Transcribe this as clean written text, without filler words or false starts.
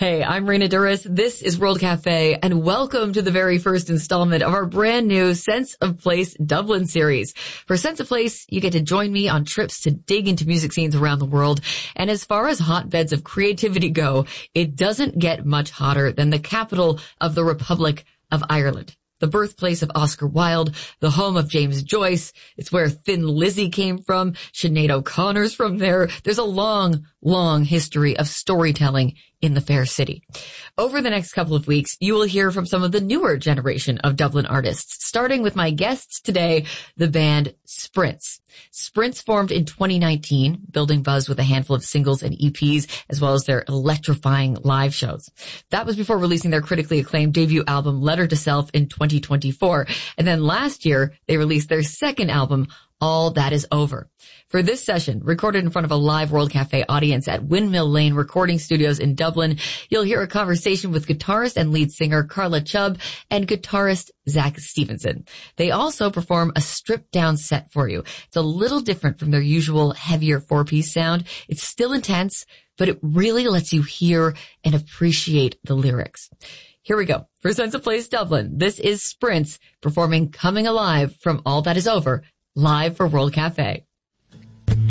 Hey, I'm Raina Duras. This is World Cafe, and welcome to the very first installment of our brand new Sense of Place Dublin series. For Sense of Place, you get to join me on trips to dig into music scenes around the world. And as far as hotbeds of creativity go, it doesn't get much hotter than the capital of the Republic of Ireland. The birthplace of Oscar Wilde, the home of James Joyce. It's where Thin Lizzy came from. Sinead O'Connor's from there. There's a long, long history of storytelling in the fair city. Over the next couple of weeks, you will hear from some of the newer generation of Dublin artists, starting with my guests today, the band Sprints. Sprints formed in 2019, building buzz with a handful of singles and EPs, as well as their electrifying live shows. That was before releasing their critically acclaimed debut album, Letter to Self, in 2024. And then last year, they released their second album, All That Is Over. For this session, recorded in front of a live World Cafe audience at Windmill Lane Recording Studios in Dublin, you'll hear a conversation with guitarist and lead singer Carla Chubb and guitarist Zach Stevenson. They also perform a stripped-down set for you. It's a little different from their usual heavier four-piece sound. It's still intense, but it really lets you hear and appreciate the lyrics. Here we go. For Sense of Place Dublin, this is Sprints performing Coming Alive from All That Is Over, live for World Cafe.